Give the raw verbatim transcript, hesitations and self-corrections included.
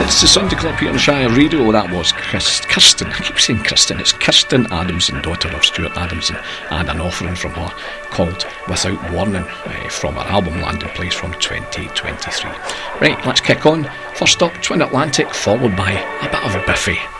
This is Sunday Club here on Shire Radio. That was Chris, Kirsten, I keep saying Kristen, it's Kirsten Adamson, daughter of Stuart Adamson, and an offering from her called Without Warning uh, from her album Landing Place from twenty twenty-three. Right, let's kick on. First up, Twin Atlantic, followed by a bit of a biffy.